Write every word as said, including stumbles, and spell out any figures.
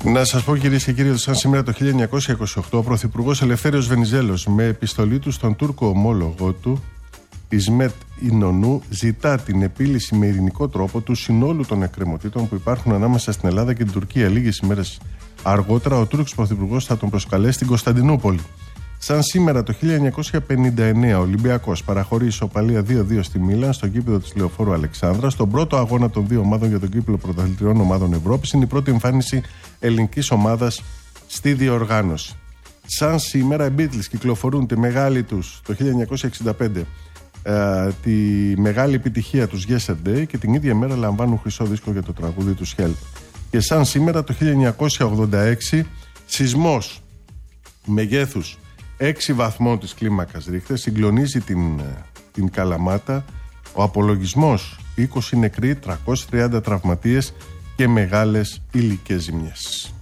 Να σας πω, κυρίες και κύριοι, σαν σήμερα το χίλια εννιακόσια είκοσι οκτώ ο Πρωθυπουργός Ελευθέριος Βενιζέλος με επιστολή του στον Τούρκο ομόλογό του Ισμέτ Ινονού ζητά την επίλυση με ειρηνικό τρόπο του συνόλου των εκκρεμωτήτων που υπάρχουν ανάμεσα στην Ελλάδα και την Τουρκία. Λίγες ημέρες αργότερα ο Τούρκος Πρωθυπουργός θα τον προσκαλέσει στην Κωνσταντινούπολη. Σαν σήμερα το χίλια εννιακόσια πενήντα εννέα ο Ολυμπιακός παραχωρεί ισοπαλία δύο δύο στη Μίλαν στο γήπεδο της Λεωφόρου Αλεξάνδρα. Στον πρώτο αγώνα των δύο ομάδων για τον κύπελλο πρωταθλητριών ομάδων Ευρώπης. Είναι η πρώτη εμφάνιση ελληνικής ομάδας στη διοργάνωση. Σαν σήμερα οι Beatles κυκλοφορούν τη μεγάλη τους το χίλια εννιακόσια εξήντα πέντε ε, τη μεγάλη επιτυχία τους Yesterday και την ίδια μέρα λαμβάνουν χρυσό δίσκο για το τραγούδι του Help. Και σαν σήμερα το χίλια εννιακόσια ογδόντα έξι σεισμός μεγέθους έξι βαθμών της κλίμακας Ρίχτερ συγκλονίζει την, την Καλαμάτα. Ο απολογισμός είκοσι νεκροί, τριακόσιοι τριάντα τραυματίες και μεγάλες υλικές ζημιές.